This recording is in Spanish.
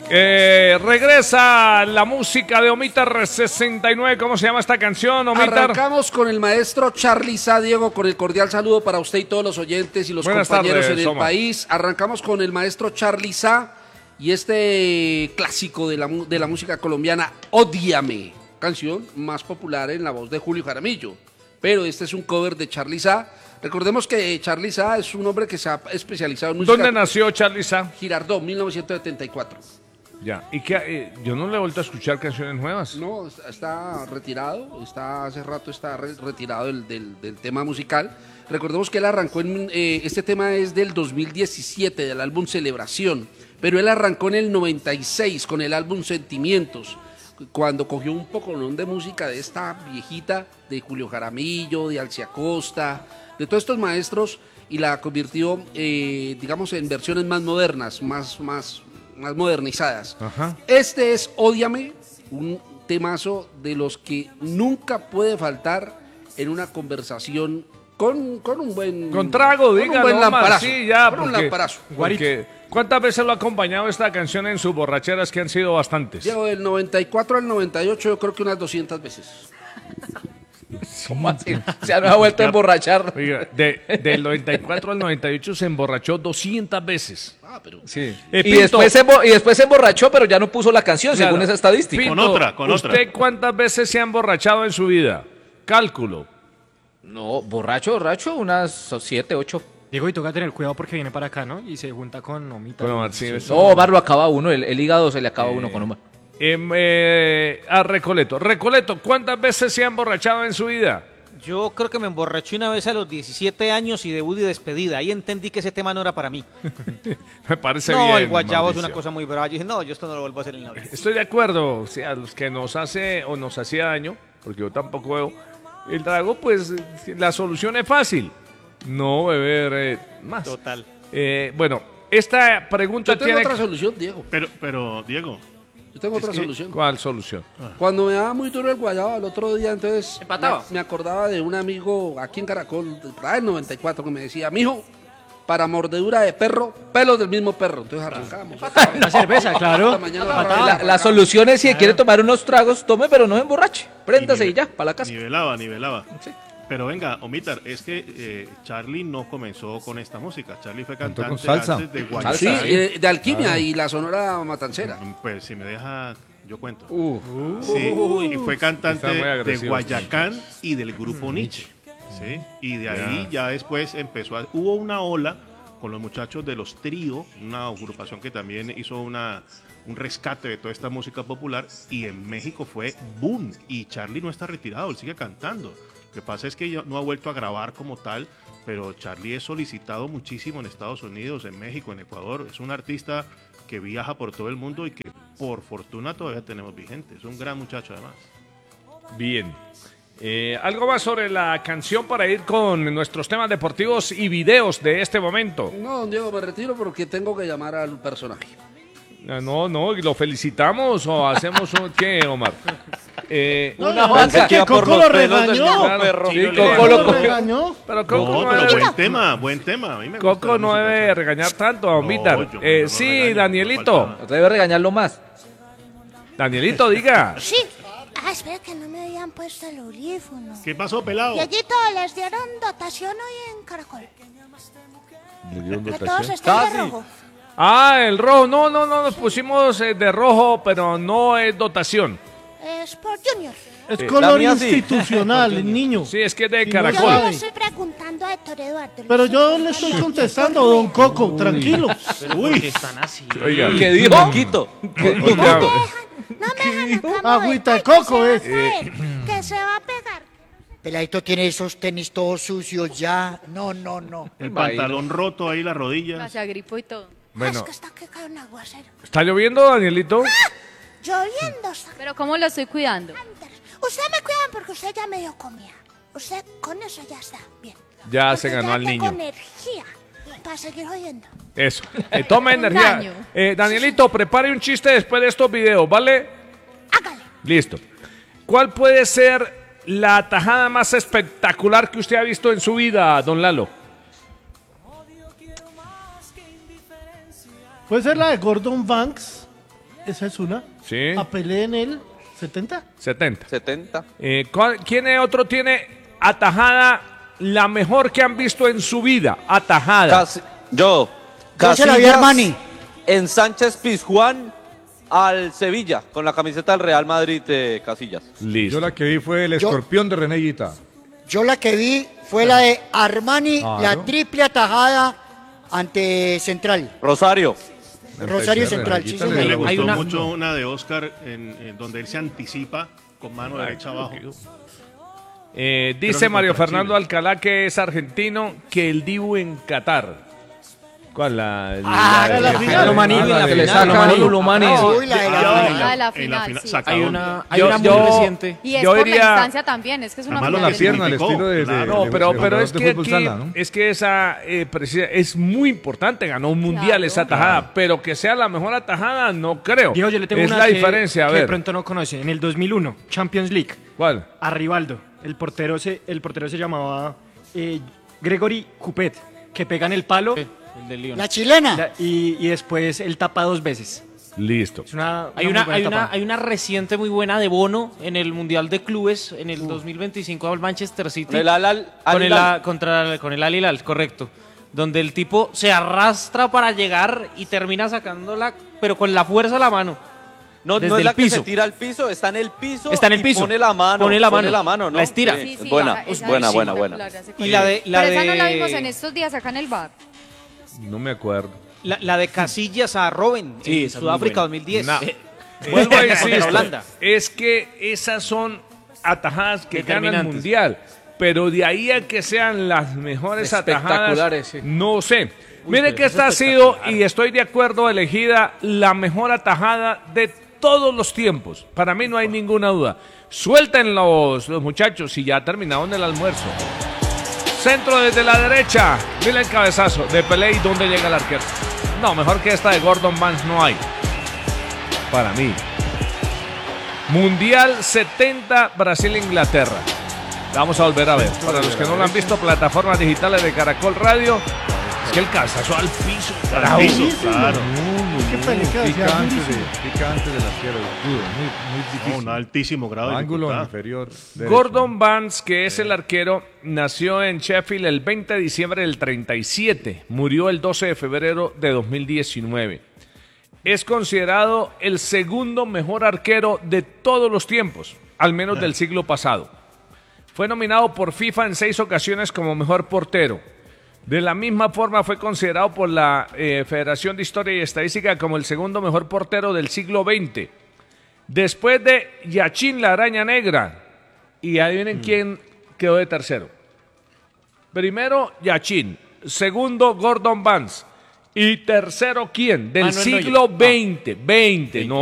Regresa la música de Omitar 69. ¿Cómo se llama esta canción, Omitar? Arrancamos con el maestro Charly Sa, Diego, con el cordial saludo para usted y todos los oyentes y los compañeros en el país. Arrancamos con el maestro Charly Sa y este clásico de la música colombiana, Ódiame, canción más popular en la voz de Julio Jaramillo. Pero este es un cover de Charly Sa. Recordemos que Charly Sa es un hombre que se ha especializado en música. ¿Dónde nació Charly Sa? Girardot, 1974. Ya, y que yo no le he vuelto a escuchar canciones nuevas. No, está retirado, hace rato está retirado del tema musical. Recordemos que él arrancó este tema es del 2017, del álbum Celebración, pero él arrancó en el 96 con el álbum Sentimientos, cuando cogió un poco de música de esta viejita, de Julio Jaramillo, de Alcia Costa, de todos estos maestros, y la convirtió, digamos, en versiones más modernas, más modernizadas. Ajá. Este es Ódiame, un temazo de los que nunca puede faltar en una conversación con un buen... Con trago, dígalo, un buen lamparazo. Sí, ya, con un lamparazo. Porque, ¿cuántas veces lo ha acompañado esta canción en sus borracheras, que han sido bastantes? Llego del 94 al 98, yo creo que unas 200 veces. ¿Cómo así? Se ha vuelto a emborrachar. Oiga, del 94 al 98 se emborrachó 200 veces. Ah, pero... Sí. Pinto, y después se emborrachó, pero ya no puso la canción, claro, según esa estadística. Pinto, con otra. ¿Usted cuántas veces se ha emborrachado en su vida? Cálculo. No, borracho, unas 7, 8. Diego, y toca tener cuidado porque viene para acá, ¿no? Y se junta con Omita. Bueno, sí, No, Omar lo acaba uno, el hígado se le acaba uno con Omar. A Recoleto. Recoleto, ¿cuántas veces se ha emborrachado en su vida? Yo creo que me emborraché una vez a los 17 años y debut y despedida. Ahí entendí que ese tema no era para mí. Me parece bien. No, el guayabo Mauricio. es una cosa muy brava. Yo dije, no, yo esto no lo vuelvo a hacer en la vida. Estoy de acuerdo. O sea, a los que nos hace o nos hacía daño, porque yo tampoco veo el trago, pues la solución es fácil. No beber más. Total. Bueno, esta pregunta Yo tengo tiene... otra solución, Diego. Pero Diego, Yo tengo otra solución. ¿Cuál solución? Cuando me daba muy duro el guayabo el otro día, entonces ¿Empataba? me acordaba de un amigo aquí en Caracol, del 94, que me decía, mijo, para mordedura de perro, pelos del mismo perro. Entonces arrancamos. Una cerveza, claro. Hasta mañana Patada. La solución es, si quiere tomar unos tragos, tome, pero no se emborrache. Préndase y ya, para la casa. nivelaba. Sí. Pero venga, Omitar, es que Charly no comenzó con esta música. Charly fue cantante con salsa. antes de Guayacán. Salsa, Sí, de Alquimia y la Sonora Matancera. Pues si me deja, yo cuento. Uh. Sí, y fue cantante Está muy de agresivo. Guayacán y del grupo Nietzsche. ¿Sí? Y de ahí ya después hubo una ola con los muchachos de Los Trío, una agrupación que también hizo un rescate de toda esta música popular, y en México fue boom. Y Charly no está retirado, él sigue cantando. Lo que pasa es que ya no ha vuelto a grabar como tal, pero Charly es solicitado muchísimo en Estados Unidos, en México, en Ecuador. Es un artista que viaja por todo el mundo y que por fortuna todavía tenemos vigente. Es un gran muchacho además. Bien. ¿Algo más sobre la canción para ir con nuestros temas deportivos y videos de este momento? No, don Diego, me retiro porque tengo que llamar al personaje. No, ¿lo felicitamos o hacemos un qué, Omar? Una vaca que Coco lo regañó. Claro, sí, Coco lo regañó. Pero Coco No, no pero debe, buen tema. A mí me gusta Coco la no música, debe Charly. regañar tanto a Omitar. No, yo no Sí, regaño, Danielito. no falta Debe regañarlo más. Danielito, diga. Sí. Espera que no me habían puesto el audífono. ¿Qué pasó, pelado? Dieguito, les dieron dotación hoy en Caracol. Que todos están de rojo. El rojo. No, nos pusimos de rojo, pero no es dotación. Es por Junior. Es color institucional, niño. Sí, es que es de Sí, Yo Caracol. le estoy preguntando a Héctor Eduardo. Pero yo le estoy contestando, don Coco, tranquilo. Uy, están así. Oiga. ¿Qué dijo? Quito. Oiga, No me dejan acá Agüita de mover. coco, Ay, que se va a pegar. Peladito tiene esos tenis todos sucios ya. No. El pantalón roto ahí, las rodillas. Se agripó y todo. Es bueno, que está que cae un aguacero. ¿está lloviendo, Danielito? Lloviendo está. Pero ¿cómo lo estoy cuidando? Usted me cuidan porque usted ya medio comía. Usted con eso ya está bien. Ya Porque se ganó ya al tengo niño. energía para seguir oyendo. Eso. Toma energía. daño. Danielito, prepare un chiste después de estos videos, ¿vale? Hágale. Listo. ¿Cuál puede ser la tajada más espectacular que usted ha visto en su vida, don Lalo? Puede ser la de Gordon Banks Esa es una. Sí. A Pelé en el 70. 70. 70. ¿Quién otro tiene atajada la mejor que han visto en su vida? Atajada. Yo se la vi a Armani. En Sánchez Pizjuán al Sevilla, con la camiseta del Real Madrid de Casillas. Listo. Yo la que vi fue el escorpión de René Higuita. Yo la que vi fue la de Armani, Claro. la triple atajada ante Central. Rosario. Rosario Central, sí, A mí me señor. gustó Hay una- mucho una de Oscar en donde él se anticipa con mano derecha abajo. Dice que Mario contra Fernando Chile. Alcalá, que es argentino, que el Dibu en Qatar. ¿Cuál? la la final. Lo Manini en la que le final. saca Lo Lo Mani. Uy, la de la final. Ah, la En final, sí. sacadón. Hay una muy reciente. Y es Yo por diría- la instancia también, es que es una Además, lo final. La pierna, al significó, estilo de claro. No, pero jugador es de que fútbol aquí, sala, ¿no? es que esa es muy importante, ganó un mundial Claro. esa atajada, pero que sea la mejor atajada no creo. Diego, yo le tengo es una la que, diferencia, a que de ver. pronto no conoce. En el 2001, Champions League, ¿Cuál? a Rivaldo, el portero se llamaba Gregory Coupet, que pega en el palo El del Lyon. La chilena. y después él tapa 2 veces. Listo. Es una, Hay muy buena tapada. hay una reciente muy buena de Bono en el Mundial de Clubes en el 2025 al Manchester City. Con el Al con el, Hilal. con el Al Hilal, correcto. Donde el tipo se arrastra para llegar y termina sacándola, pero con la fuerza de la mano. No, Desde no es el la que piso. se tira al piso, está en el piso. Está en el y piso. Pone la mano. Pone la mano. ¿no? La estira. Sí, sí, buena, baja, esa buena, es buena, espectacular, buena. ya sé Y cuál la es. de- la Pero esa de- no la vimos en estos días acá en el bar. No me acuerdo. La de Casillas a Robben Sí, en esa es Sudáfrica muy 2010. No. Vuelvo a Contra insistir, Holanda. es que esas son atajadas que ganan el Determinantes. mundial, pero de ahí a que sean las mejores atajadas, Espectaculares, sí. no sé. Mire pero que eso esta ha es sido, y estoy de acuerdo, elegida la mejor atajada de todos los tiempos. Para mí no hay ninguna duda. Suelten los muchachos y ya terminaron el almuerzo. Centro desde la derecha. Mira el cabezazo de Pelé y dónde llega el arquero. No, mejor que esta de Gordon Banks no hay. Para mí. Mundial 70 Brasil-Inglaterra. La vamos a volver a ver. Para los que no lo han visto, plataformas digitales de Caracol Radio. Es que el cabezazo al piso. Al piso, claro. Qué pelea, Picante durísimo. del arquero, duro, muy No, difícil. un altísimo grado de Ángulo dificultad. inferior. derecho. Gordon Banks, que es el arquero, nació en Sheffield el 20 de diciembre del 37. Murió el 12 de febrero de 2019. Es considerado el segundo mejor arquero de todos los tiempos, al menos del siglo pasado. Fue nominado por FIFA en 6 ocasiones como mejor portero. De la misma forma fue considerado por la Federación de Historia y Estadística como el segundo mejor portero del siglo XX. Después de Yachín la Araña Negra. Y adivinen quién quedó de tercero. Primero Yachín, segundo Gordon Banks y tercero quién, del Manuel siglo Neuer. XX, no